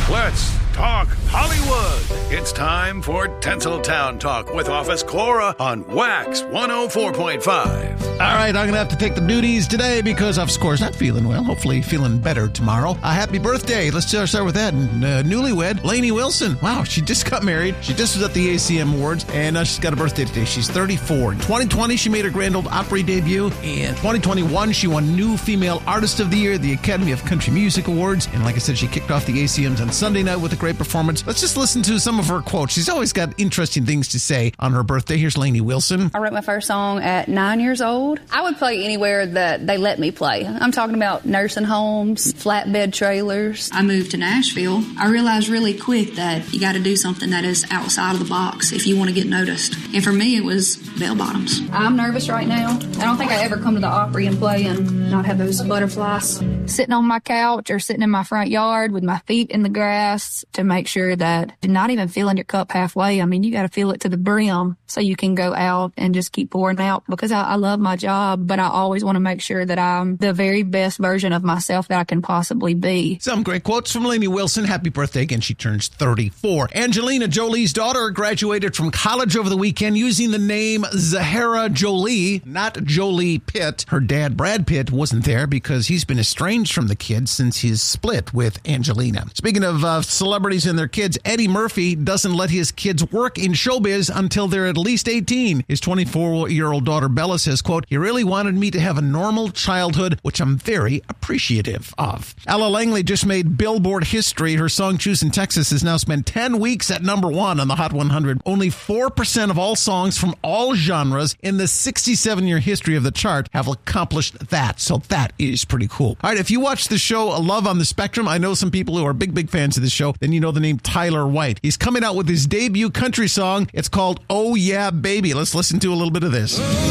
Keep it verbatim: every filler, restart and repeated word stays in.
Let's talk Hollywood. It's time for Tinseltown Talk with Office Cora on Wax one oh four point five. All right, I'm going to have to take the duties today because of course not feeling well. Hopefully feeling better tomorrow. A uh, happy birthday. Let's start with that. And, uh, newlywed, Lainey Wilson. Wow, she just got married. She just was at the A C M Awards, and uh, she's got a birthday today. She's thirty-four. In twenty twenty, she made her Grand Ole Opry debut. In twenty twenty-one, she won New Female Artist of the Year, the Academy of Country Music Awards. And like I said, she kicked off the A C Ms on Sunday night with a great performance. Let's just listen to some of her quotes. She's always got interesting things to say on her birthday. Here's Lainey Wilson. I wrote my first song at nine years old. I would play anywhere that they let me play. I'm talking about nursing homes, flatbed trailers. I moved to Nashville. I realized really quick that you got to do something that is outside of the box if you want to get noticed. And for me, it was bell bottoms. I'm nervous right now. I don't think I ever come to the Opry and play and not have those butterflies. Sitting on my couch or sitting in my front yard with my feet in the grass to make sure that you're not even filling your cup halfway. I mean, you got to fill it to the brim so you can go out and just keep pouring out because I, I love my job, but I always want to make sure that I'm the very best version of myself that I can possibly be. Some great quotes from Lainey Wilson. Happy birthday again. She turns thirty-four. Angelina Jolie's daughter graduated from college over the weekend using the name Zahara Jolie, not Jolie Pitt. Her dad, Brad Pitt, wasn't there because he's been estranged from the kids since his split with Angelina. Speaking of uh, celebrities and their kids, Eddie Murphy doesn't let his kids work in showbiz until they're at least eighteen. His twenty-four-year-old daughter Bella says, quote, "He really wanted me to have a normal childhood, which I'm very appreciative of." Ella Langley just made Billboard history. Her song Choosing Texas has now spent ten weeks at number one on the Hot one hundred. Only four percent of all songs from all genres in the sixty-seven-year history of the chart have accomplished that. So that is pretty cool. All right, if you watch the show Love on the Spectrum, I know some people who are big, big fans of the show, then you know the name Tyler White. He's coming out with his debut country song. It's called Oh Yeah Baby. Let's listen to a little bit of this.